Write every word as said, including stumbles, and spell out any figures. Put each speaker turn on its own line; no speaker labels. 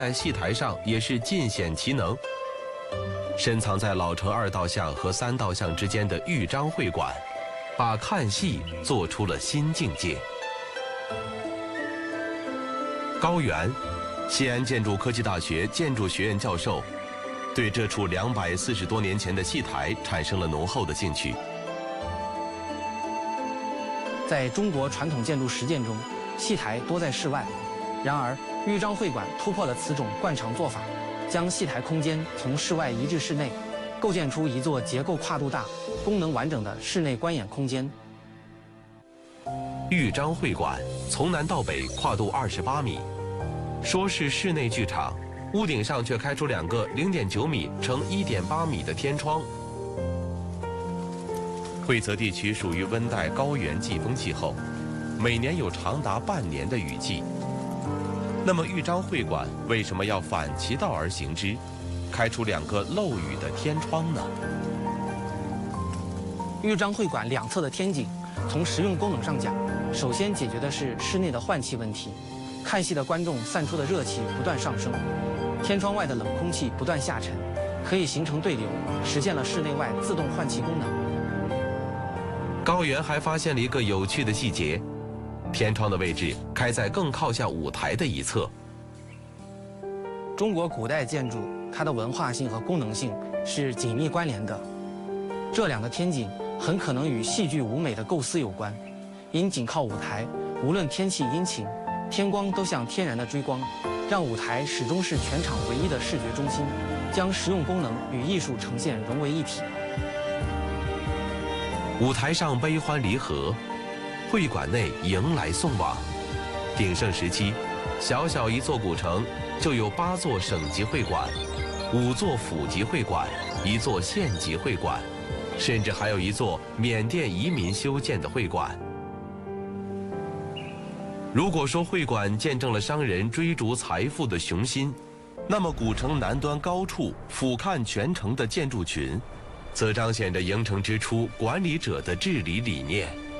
在戏台上也是尽显其能。深藏在老城二道巷和三道巷之间的豫章会馆，把看戏做出了新境界。高原，西安建筑科技大学建筑学院教授，对这处两百四十多年前的戏台产生了浓厚的兴趣。
在中国传统建筑实践中，戏台多在室外，然而豫章会馆突破了此种惯常做法，将戏台空间从室外移至室内，构建出一座结构跨度大、功能完整的室内观演空间。
豫章会馆从南到北跨度二十八米，说是室内剧场，屋顶上却开出两个零点九米乘一点八米的天窗。惠泽地区属于温带高原季风气候，每年有长达半年的雨季。那么豫章会馆为什么要反其道而行之，开出两个漏雨的天窗呢？
豫章会馆两侧的天井，从实用功能上讲，首先解决的是室内的换气问题。看戏的观众散出的热气不断上升，天窗外的冷空气不断下沉，可以形成对流，实现了室内外自动换气功能。
高原还发现了一个有趣的细节，天窗的位置开在更靠向舞台的一侧。
中国古代建筑，它的文化性和功能性是紧密关联的。这两个天井很可能与戏剧舞美的构思有关，因紧靠舞台，无论天气阴晴，天光都像天然的追光，让舞台始终是全场唯一的视觉中心，将实用功能与艺术呈现融为一体。
舞台上悲欢离合，会馆内迎来送往。鼎盛时期，小小一座古城就有八座省级会馆，五座府级会馆，一座县级会馆，甚至还有一座缅甸移民修建的会馆。如果说会馆见证了商人追逐财富的雄心，那么古城南端高处俯瞰全城的建筑群，则彰显着营城之初管理者的治理理念。